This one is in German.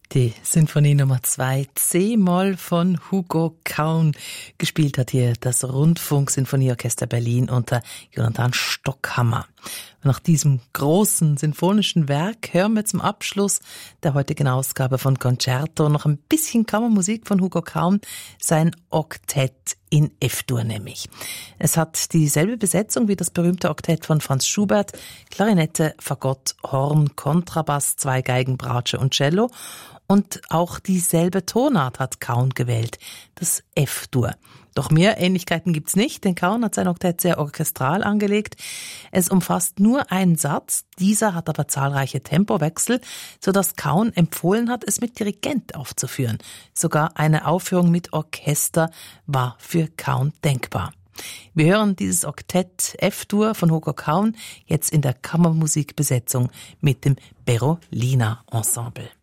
Die Sinfonie Nummer 2 C-Moll von Hugo Kaun. Gespielt hat hier das Rundfunk-Sinfonieorchester Berlin unter Jonathan Stockhammer. Nach diesem großen sinfonischen Werk hören wir zum Abschluss der heutigen Ausgabe von Concerto noch ein bisschen Kammermusik von Hugo Kaun, sein Oktett in F-Dur nämlich. Es hat dieselbe Besetzung wie das berühmte Oktett von Franz Schubert: Klarinette, Fagott, Horn, Kontrabass, 2 Geigen, Bratsche und Cello. Und auch dieselbe Tonart hat Kaun gewählt, das F-Dur. Doch mehr Ähnlichkeiten gibt's nicht, denn Kaun hat sein Oktett sehr orchestral angelegt. Es umfasst nur einen Satz, dieser hat aber zahlreiche Tempowechsel, sodass Kaun empfohlen hat, es mit Dirigent aufzuführen. Sogar eine Aufführung mit Orchester war für Kaun denkbar. Wir hören dieses Oktett F-Dur von Hugo Kaun jetzt in der Kammermusikbesetzung mit dem Berolina Ensemble.